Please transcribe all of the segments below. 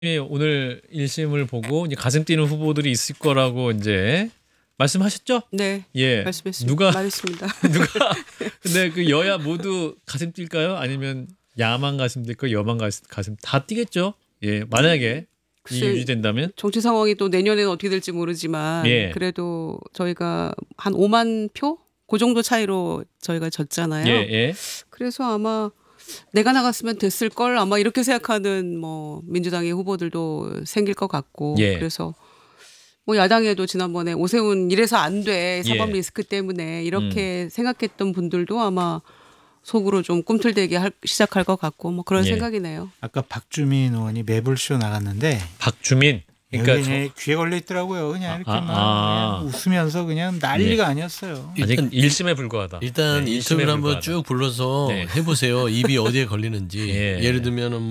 오늘 1심을 보고 이제 가슴 뛰는 후보들이 있을 거라고 이제 말씀하셨죠? 네. 예. 말씀했습니다. 말했습니다. 누가 근데 그 여야 모두 가슴 뛸까요? 아니면 야만 가슴 뛸까요? 여만 가슴 다 뛰겠죠? 예. 만약에 이 유지된다면 정치 상황이 또 내년에는 어떻게 될지 모르지만 예. 그래도 저희가 한 5만 표? 그 정도 차이로 저희가 졌잖아요. 예, 예. 그래서 아마 내가 나갔으면 됐을 걸 아마 이렇게 생각하는 뭐 민주당의 후보들도 생길 것 같고 예. 그래서 뭐 야당에도 지난번에 오세훈 이래서 안 돼 사법 예. 리스크 때문에 이렇게 생각했던 분들도 아마 속으로 좀 꿈틀대기 시작할 것 같고 뭐 그런 예. 생각이네요. 아까 박주민 의원이 매불쇼 나갔는데 박주민 그러니까 여기 귀에 걸려 있더라고요. 그냥 이렇게 그냥 웃으면서 그냥 난리가 아니었어요. 아직 1심에 불과하다. 일단 네, 인터뷰를 한번 불과하다. 쭉 불러서 네. 해보세요. 입이 어디에 걸리는지. 예. 예를 들면은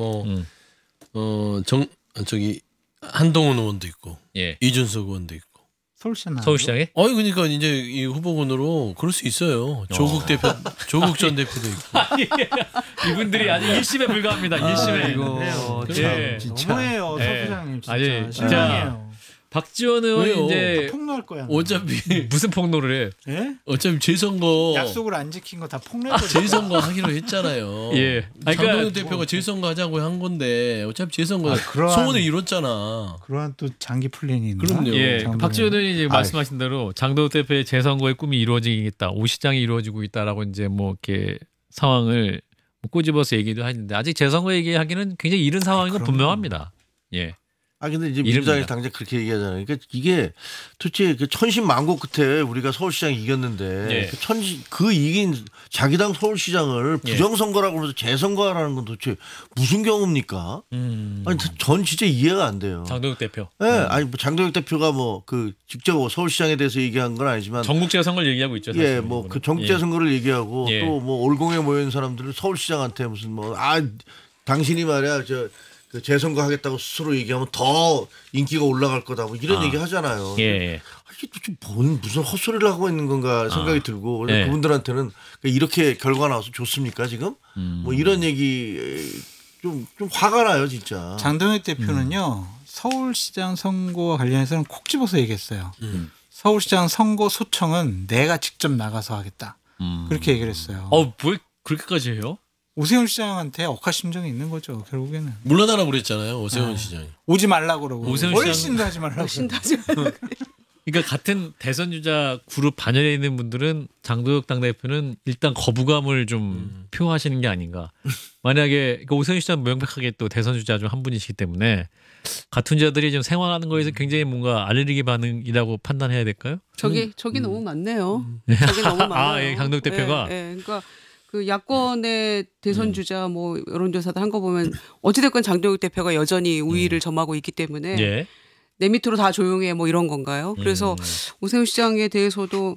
저기 한동훈 의원도 있고 예. 이준석 의원도 있고. 서울시장에? 그러니까 이제 이 후보군으로 그럴 수 있어요. 조국 전 대표도 있고. 이분들이 아직 1심에 불과합니다. 1심에 이거 예. 너무해요, 서 예. 부장님 진짜. 아니, 실망해요. 박지원 의원이 왜요? 이제 폭로할 거야. 어차피 무슨 폭로를 해? 예? 어차피 재선거 약속을 안 지킨 거 다 폭로할 거죠. 재선거 하기로 했잖아요. 예. 아니, 그러니까 장동영 대표가 재선거 하자고 한 건데 어차피 재선거 그러한- 소원을 이뤘잖아. 그러한 또 장기 플랜이 있나? 그럼요. 예, 장동영. 박지원 의원이 이제 말씀하신 대로 장도혁 대표의 재선거의 꿈이 이루어지겠다, 오 시장이 이루어지고 있다라고 이제 뭐 이렇게 상황을 뭐 꼬집어서 얘기도 하는데 아직 재선거 얘기하기는 굉장히 이른 상황인 건 그럼요. 분명합니다. 예, 근데 이제 이릅니다. 민주당이 당장 그렇게 얘기하잖아요. 그러니까 이게 도대체 그 천신만고 끝에 우리가 서울시장 이겼는데 예. 그 이긴 자기 당 서울시장을 부정선거라고 그러면서 재선거하라는 건 도대체 무슨 경우입니까? 아니 전 진짜 이해가 안 돼요. 장도혁 대표. 예, 아니 뭐 장동혁 대표가 뭐 그 직접 서울시장에 대해서 얘기한 건 아니지만 전국 재선거를 얘기하고 있죠. 사실 예, 뭐 그 전국재 선거를 얘기하고 예. 또 뭐 올공에 모여 있는 사람들은 서울시장한테 무슨 당신이 말이야 그 재선거 하겠다고 스스로 얘기하면 더 인기가 올라갈 거다 뭐 이런 얘기 하잖아요. 예, 예. 이게 도대체 무슨 헛소리를 하고 있는 건가 생각이 들고 그래서 예. 그분들한테는 이렇게 결과 나와서 좋습니까 지금? 뭐 이런 얘기 좀 화가 나요 진짜. 장동혁 대표는요. 서울시장 선거와 관련해서는 콕 집어서 얘기했어요. 서울시장 선거 소청은 내가 직접 나가서 하겠다. 그렇게 얘기를 했어요. 뭐 그렇게까지 해요? 오세훈 시장한테 억하심정이 있는 거죠. 결국에는. 물러나라고 그랬잖아요. 오세훈 시장이. 오지 말라고 그러고. 오세훈 훨씬도 하지 말라고. 훨씬 하지 말고. 그러니까 같은 대선 주자 그룹 반열에 있는 분들은 장도혁 당대표는 일단 거부감을 좀 표하시는 게 아닌가. 만약에 그러니까 오세훈 시장 명백하게 또 대선 주자 중 한 분이시기 때문에 같은 자들이 좀 생활하는 거에서 굉장히 뭔가 알레르기 반응이라고 판단해야 될까요? 저기 너무 많네요. 저기 너무 많아요. 예, 장도혁 대표가? 예, 그러니까 그 야권의 대선 주자 뭐 여론조사도 한 거 보면 어찌됐건 장도혁 대표가 여전히 우위를 점하고 있기 때문에 예. 내 밑으로 다 조용해 뭐 이런 건가요? 그래서 오세훈 시장에 대해서도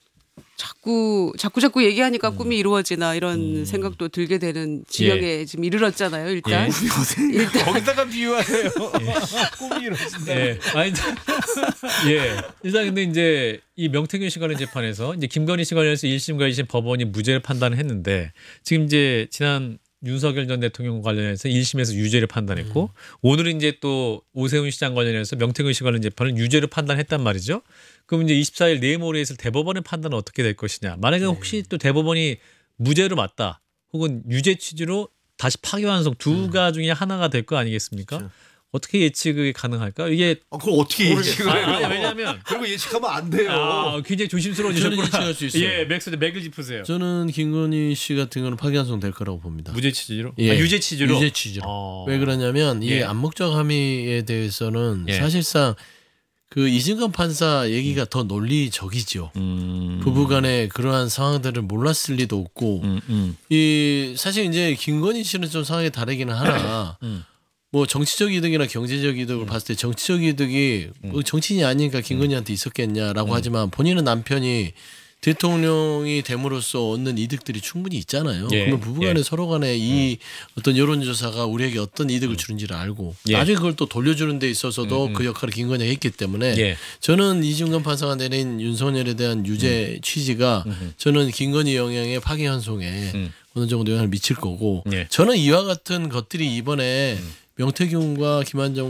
자꾸 얘기하니까 꿈이 이루어지나 이런 생각도 들게 되는 지경에 지금 이르렀잖아요. 일단 거기다가 비유하세요. 꿈이 이루어진다. 예. 아니, 예. 일단 근데 이제 이 명태균 씨 관련 재판에서 이제 김건희 씨 관련해서 1심과 2심 법원이 무죄를 판단을 했는데 지금 이제 지난 윤석열 전 대통령 관련해서 1심에서 유죄를 판단했고 오늘은 이제 또 오세훈 시장 관련해서 명태균 씨 관련 재판을 유죄를 판단했단 말이죠. 그럼 이제 24일 내일 모레 있을 대법원의 판단은 어떻게 될 것이냐. 만약에 혹시 또 대법원이 무죄로 맞다 혹은 유죄 취지로 다시 파기환송 두 가 중에 하나가 될 거 아니겠습니까? 그렇죠. 어떻게 예측이 가능할까? 이게 그걸 어떻게 예측을 해요? 왜냐하면 그런 거 예측하면 안 돼요. 굉장히 조심스러워지셨구나. 저는 예측할 수 있어요. 예, 맥을 짚으세요. 저는 김건희 씨 같은 경우는 파기환송 될 거라고 봅니다. 무죄 취지로? 예. 유죄 취지로? 유죄 취지로. 왜 그러냐면 이 예. 암묵적 함의에 대해서는 예. 사실상 그 이승관 판사 얘기가 더 논리적이죠. 부부간에 그러한 상황들을 몰랐을 리도 없고 이 사실 이제 김건희 씨는 좀 상황이 다르기는 하나 뭐 정치적 이득이나 경제적 이득을 봤을 때 정치적 이득이 뭐 정치인이 아니니까 김건희한테 있었겠냐라고 하지만 본인은 남편이 대통령이 됨으로써 얻는 이득들이 충분히 있잖아요. 예. 그러면 부부간에 예. 서로 간에 이 어떤 여론조사가 우리에게 어떤 이득을 주는지를 알고 예. 나중에 그걸 또 돌려주는 데 있어서도 그 역할을 김건희가 했기 때문에 예. 저는 이중근 판사가 내린 윤석열에 대한 유죄 취지가 저는 김건희 영향의 파기환송에 어느 정도 영향을 미칠 거고 예. 저는 이와 같은 것들이 이번에 명태균과 김한정